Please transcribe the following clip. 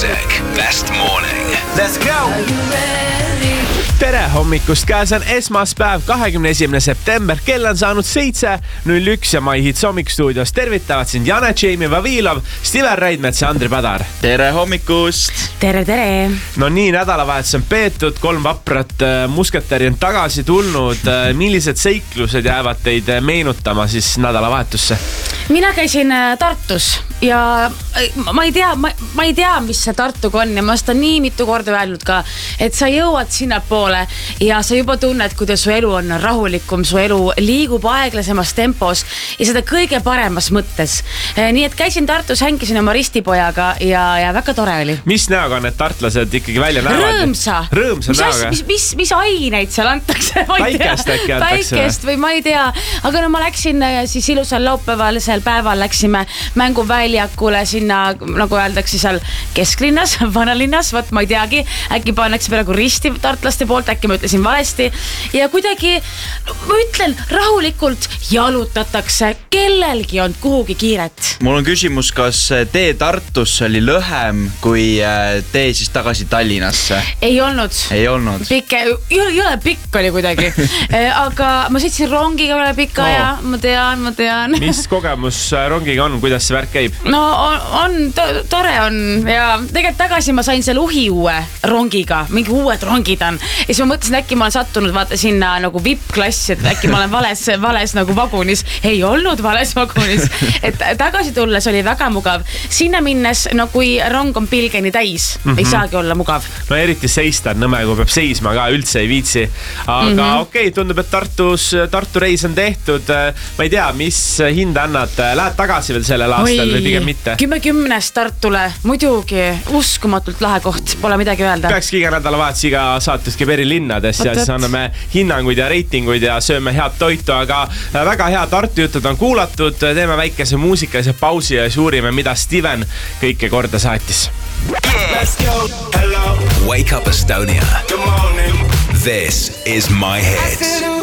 Classic Best Morning. Let's go! Tere hommikust, käes on esmaspäev, 21. september, kell on saanud 7:01 ja My Hits hommikustuudios tervitavad sind Jane, Jamie Vavilov, Stiver Raidmets ja Andri Padar. Tere hommikust! Tere! No nii, nädalavahetus on peetud, 3 vaprat musketäri on tagasi tulnud. Millised seiklused jäävad teid meenutama siis nädalavahetusse? Mina käisin Tartus ja ma ei tea, mis see Tartuga on ja ma seda nii mitu korda öelnud ka, et sa jõuad sinna poole ja sa juba tunned, kuidas su elu on rahulikum, su elu liigub aeglasemas tempos ja seda kõige paremas mõttes. Nii et käisin Tartus, hängisin oma ristipojaga ja väga tore oli. Mis näoga need tartlased ikkagi välja näevad? Rõõmsa näoga. Mis aineid seal antakse? Päikest äkki antakse? Päikest või ma ei tea. Aga no ma läksin siis ilusal laupäevalisel päeval läksime mänguväljakule sinna, nagu öeldakse seal kesklinnas, vanalinnas, võt ma ei teagi, äkki pannakse praegu risti tartlaste poolt, äkki ma ütlesin valesti ja kuidagi, ma ütlen, rahulikult jalutatakse, kellelgi on kuhugi kiiret. Mul on küsimus, kas tee Tartusse oli lühem kui tee siis tagasi Tallinnasse? Ei olnud. Ei olnud. Jõle pikk oli kuidagi, aga ma sõitsin rongiga üle pika ja ma tean. Mis kogemus rongiga on, kuidas see värk käib? No tore on ja tegelikult tagasi ma sain seal uue rongiga, mingi uued rongid on ja siis ma mõtlesin, äkki ma olen sattunud vaata sinna nagu VIP-klassi, et äkki ma olen vales nagu vagunis. Ei olnud vales vagunis, et tagasi tulles oli väga mugav. Sinna minnes, no kui rong on pilgeni täis, ei saagi olla mugav. No eriti seista on nõme, kui peab seisma ka, üldse ei viitsi. Aga okei, tundub, et Tartu reis on tehtud. Ma ei tea, mis hinda annad? Lähed tagasi veel sellel aastal või pigem mitte? 10 Tartule, muidugi uskumatult lahe koht, pole midagi öelda. Peakski iga nädalavahetus iga saates käib eri linnades ja siis anname hinnanguid ja reitinguid ja sööme head toitu, aga väga hea Tartu jutud on kuulatud. Teeme väikese muusikalise pausi ja siis uurime, mida Steven kõike korda saatis. Let's go! Hello! Wake up Estonia. Good morning! This is My Hits.